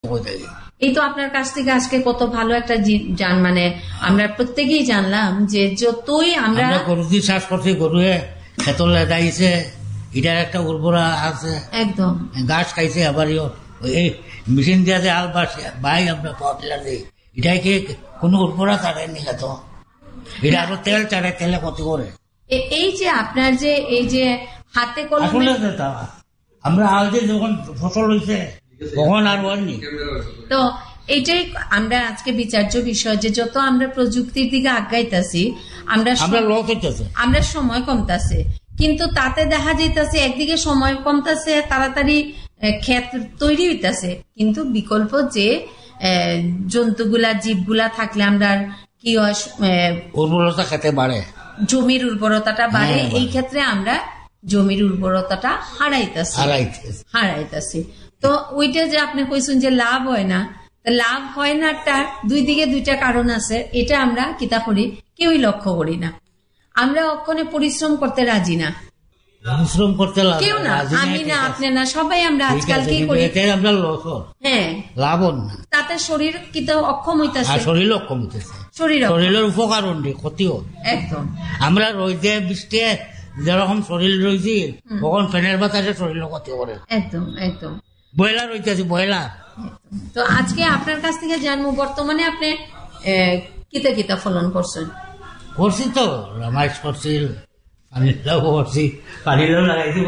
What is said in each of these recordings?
হয়ে থাকে। এই তো আপনার কাছ থেকে আজকে কত ভালো একটা মানে আমরা প্রত্যেকেই জানলাম যে যতই আমরা গরু দিয়ে চাষ করছি, গরুয়ে খেতলে দাইছে, এটার একটা উর্বরা আছে, একদম গাছ খাইছে। আবার এই মেশিন দিয়ে হাল বাই আমরা পাওয়ার টিলার দিই, এটাই কি কোনো উর্বরা ছাড়েনি খেত, এটা আরো তেল ছাড়ে, তেলে ক্ষতি করে। এই যে আপনার যে এই যে হাতে কলমে আমরা হাল দিয়ে যখন ফসল হয়েছে তখন আর হয়নি। তো এইটাই আমরা আজকে বিচার্য বিষয় যে যত আমরা প্রযুক্তির দিকে আগাইতেছি আমরা লস হইতেছে, আমরা সময় কমতেছে, কিন্তু তাতে দেখা যাইতেছে একদিকে সময় কমতেছে, তাড়াতাড়ি ক্ষেত তৈরি হইতেছে, কিন্তু বিকল্প যে জন্তুগুলা জীবগুলা থাকলে আমরা কি হয় উর্বরতা খেতে বাড়ে, জমির উর্বরতাটা বাড়ে। এই ক্ষেত্রে আমরা জমির উর্বরতাটা হারাইতেছি। তো ওইটা যে আপনি কইছেন যে লাভ হয় না, লাভ হয় না, তার দুই দিকে দুইটা কারণ আছে। এটা আমরা কিতা করি, কেউই লক্ষ্য করি না। আমরা অক্ষণে পরিশ্রম করতে রাজি না, পরিশ্রম করতে কেউ না, আমি না, আপনি না, সবাই আমরা আজকাল কি করি, হ্যাঁ লাভ না, তাতে শরীর কিন্তু অক্ষম হইতেছে, শরীর অক্ষম হইতেছে, শরীরের উপকার ক্ষতিও একদম। আমরা রইতে বৃষ্টি যেরকম শরীর রয়েছি তখন ফ্যানের বাতাসে শরীর ক্ষতি করে, একদম একদম বয়লা রইতেছি, বয়লা। তো আজকে আপনার কাছ থেকে জানবো বর্তমানে আপনি কিতা কিতা ফলন করছেন? করছি তো রামাইশ করছি, পানিলাও করছি, পানিলাও লাগাইছি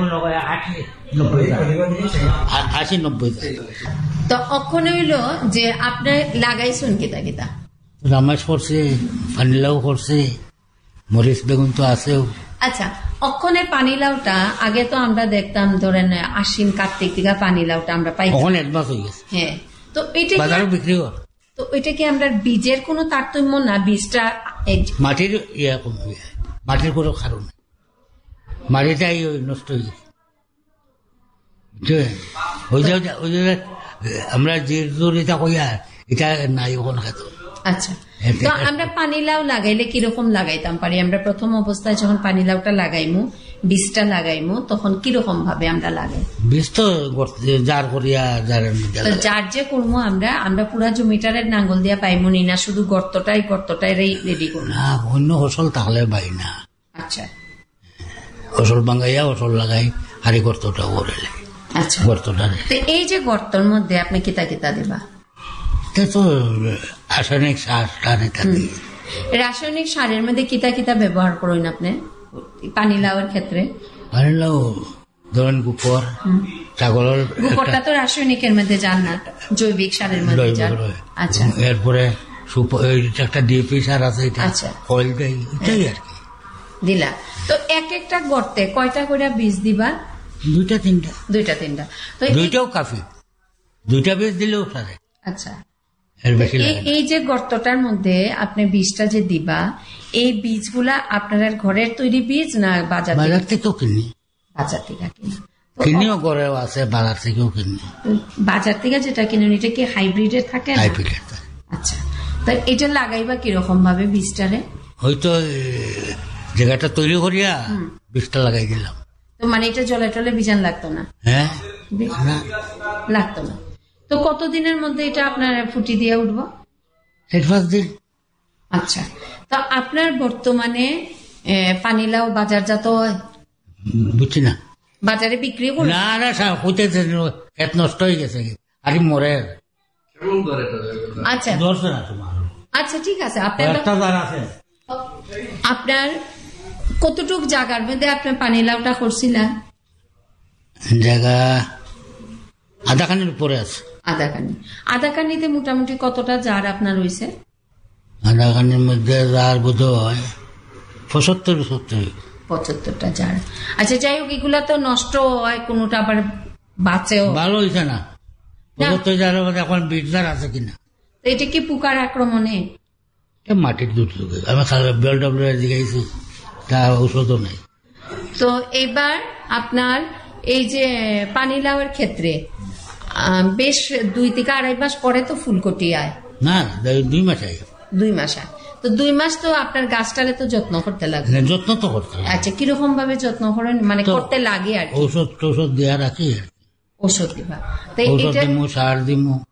80-90। তো অক্ষণে হইল যে আপনি লাগাইছেন কিতা কিতা? রামাইশ করছি, পানিলাও করছি, মরিচ বেগুন তো আছেও। আচ্ছা, অক্ষণের পানিলাউটা আগে তো আমরা দেখতাম ধরেন আশ্বিন কার্তিক থেকে পানিলাউটা আমরা পাই, এখন অ্যাডভান্স হয়ে গেছে। হ্যাঁ, তো এটা বাজারে বিক্রি কর। তো এটা কি আমরা বীজের কোনো তারতম্য না, বীজটা মাটির মাটির কোনো কারণ, মাটিটাই নষ্ট হয়ে গেছে। আমরা যে এটা কইয়া এটা নাই ওখানে খেত। আচ্ছা, তো আমরা পানিলাউ লাগাইলে কিরকম লাগাইতাম পারি? আমরা প্রথম অবস্থায় যখন পানিলাউটা লাগাইমু, বীজটা লাগাইমু, তখন কিরকম ভাবে আমরা লাগাই? বীজ তো জার করিয়া জার যে করবো আমরা পুরা জমিটারের নাঙ্গল দিয়া পাইমু নি, না শুধু গর্তটাই রেডি করবো? না, অন্য ফসল তাহলে পাই না। আচ্ছা, ফসল বাঙ্গাইয়া ফসল লাগাই, হারি গর্তটা করে। আচ্ছা, গর্তটা এই যে গর্তর মধ্যে আপনি কিতা কিতা দেবা? রাসায়নিক সার, রাসায়নিক সারের মধ্যে কিতা কিতা ব্যবহার করেন আপনি পানিলাউয়ের ক্ষেত্রে? পানিলাউ ধরেন গোবর, ছাগলের গোবরটা তো রাসায়নিকের মধ্যে যান না, জৈবিক সারের মধ্যে যান। আচ্ছা, এরপরে একটা ডিএপি সার আছে, আচ্ছা, অয়েল দেয়, এটাই আর কি দিলা। তো এক একটা গর্তে কয়টা করে বীজ দিবা? 2-3টা। 2-3টা? তো 2টাও কাফি, 2টা বীজ দিলেও সারে। আচ্ছা, এই যে গর্তটার মধ্যে আপনি বীজটা যে দিবা, এই বীজগুলা আপনার ঘরের তৈরি বীজ না বাজার থেকেও কিনি? বাজার থেকে কিনিও, ঘরেও আছে, বাজার থেকেও কিনি। বাজার থেকে যেটা কিনেন এটা কি হাইব্রিডের থাকে? হাইব্রিডের। আচ্ছা, তো এটা লাগাইবা কিরকম ভাবে বীজটারে? হয়তো জায়গাটা তৈরি করিয়া বীজটা লাগাই দিলাম। তো মানে এটা জলে টলে বীজান লাগতো না? হ্যাঁ, লাগতো না। তো কতদিনের মধ্যে এটা আপনার ফুটি দিয়ে উঠবো? 4-5 দিন। আচ্ছা, তো আপনার বর্তমানে পানিলাউ বাজারজাত হয়? বুঝছি না, বাজারে বিক্রি করে? না না, হইতেছে, ক্ষেত নষ্ট হয়ে গেছে, আর মরে। আচ্ছা আচ্ছা, ঠিক আছে। আপনার কতটুক জায়গার মধ্যে আপনার পানিলাউটা করছিলেন? জায়গা আধাখানির উপরে আছে। আধাখানিতে মোটামুটি কতটা জার আপনার রয়েছে? আধাখানির মধ্যে জার বোধ হয় 75-70টা জার। আচ্ছা, যাই হোক, এগুলা তো নষ্ট হয়, কোনটা আবার বাঁচেও। ভালো হয়েছে না 75 জারের মধ্যে এখন 20 জার আছে কিনা। তো এটা কি পোকার আক্রমণে? মাটির দুধ লোকে আমি BLW জিগাইছি, তা ঔষধও নেই। তো এবার আপনার এই যে পানিলাউয়ের ক্ষেত্রে বেশ 2 থেকে 2.5 মাস পরে তো ফুলকটি আয় না? 2 মাস আয়। 2 মাস আয়। তো 2 মাস তো আপনার গাছটারে তো যত্ন করতে লাগে। যত্ন তো করতে। আচ্ছা, কিরকম ভাবে যত্ন করেন? মানে করতে লাগে আর ঔষধ দেওয়া রাখি, ওষুধ দিবা। ঔষধ দিমু, সার দিমু,